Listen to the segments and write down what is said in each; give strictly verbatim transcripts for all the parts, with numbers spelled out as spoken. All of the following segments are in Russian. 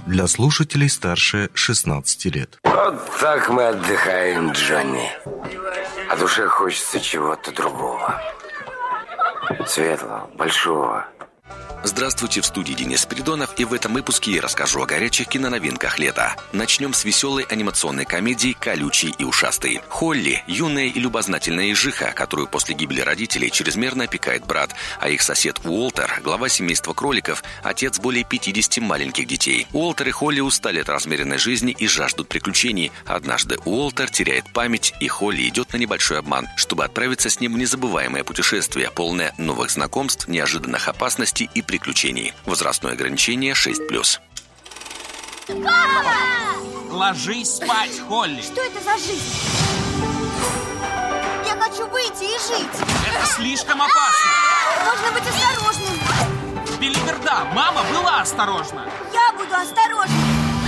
для слушателей старше шестнадцати лет. Вот так мы отдыхаем, Джонни. А душе хочется чего-то другого. Светлого, большого. Здравствуйте, в студии Денис Спиридонов, и в этом выпуске я расскажу о горячих киноновинках лета. Начнем с веселой анимационной комедии «Колючий и ушастый». Холли – юная и любознательная ежиха, которую после гибели родителей чрезмерно опекает брат, а их сосед Уолтер – глава семейства кроликов, отец более пятидесяти маленьких детей. Уолтер и Холли устали от размеренной жизни и жаждут приключений. Однажды Уолтер теряет память, и Холли идет на небольшой обман, чтобы отправиться с ним в незабываемое путешествие, полное новых знакомств, неожиданных опасностей и приключений. Возрастное ограничение шесть плюс. Папа! Ложись спать, Холли. Что это за жизнь? Я хочу выйти и жить. Это слишком опасно. Нужно быть осторожным. Белиберда, мама была осторожна. Я буду осторожным.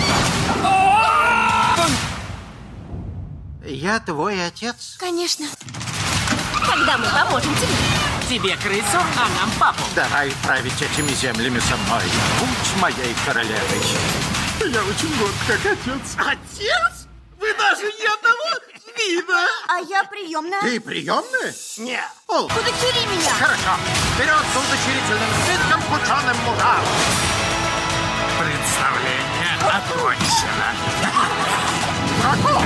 Я твой отец? Конечно. Тогда мы поможем тебе. Тебе крысу, а нам папу. Давай править этими землями со мной. Будь моей королевой. Я очень горд, как отец. Отец? Вы даже ни одного вида. А я приемная. Ты приемная? Нет. О, Удочери меня. хорошо. Вперед с удочерительным свитком к ученым мужам. Представление окончено. Дракон!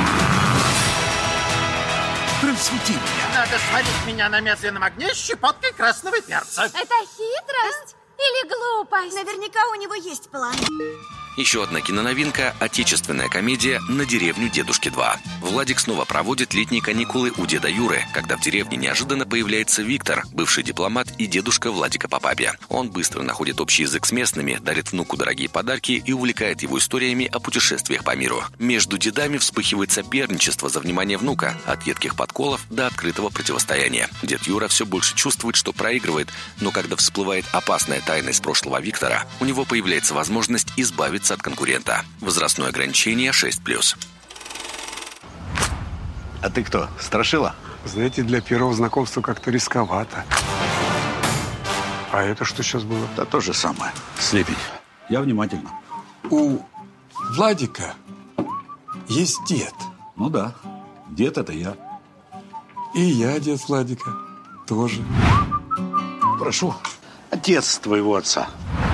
Просвети меня. Надо сварить меня на медленном огне с щепоткой красного перца. Это хитрость или глупость? Наверняка у него есть план. Еще одна киноновинка – отечественная комедия «На деревню дедушки два». Владик снова проводит летние каникулы у деда Юры, когда в деревне неожиданно появляется Виктор, бывший дипломат и дедушка Владика по папе. Он быстро находит общий язык с местными, дарит внуку дорогие подарки и увлекает его историями о путешествиях по миру. Между дедами вспыхивает соперничество за внимание внука, от едких подколов до открытого противостояния. Дед Юра все больше чувствует, что проигрывает, но когда всплывает опасная тайна из прошлого Виктора, у него появляется возможность избавиться от конкурента. Возрастное ограничение шесть плюс. А ты кто, страшила? Знаете, для первого знакомства как-то рисковато. А это что сейчас было? Да то же самое. Слепень. Я внимательно. У Владика есть дед. Ну да, дед это я. И я дед Владика тоже. Прошу. Отец твоего отца.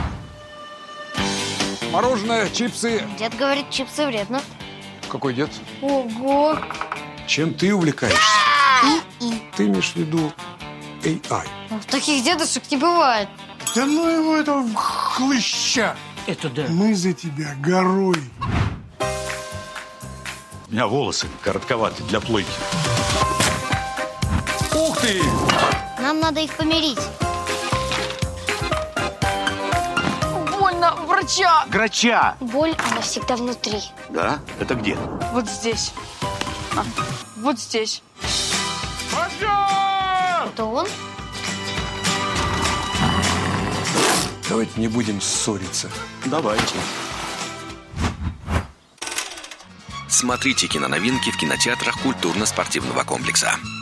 Мороженое, чипсы. Дед говорит, чипсы вредно. Какой дед? Ого! Чем ты увлекаешься? И-и. Ты имеешь в виду эй ай? Таких дедушек не бывает. Да ну его этого хлыща. Это да. Мы за тебя горой. У меня волосы коротковаты для плойки. Ух ты! Нам надо их помирить. Больно, врача! Грача! Боль, она всегда внутри. Да? Это где? Вот здесь. А, вот здесь. Это он? Давайте не будем ссориться. Давайте. Смотрите киноновинки в кинотеатрах культурно-спортивного комплекса.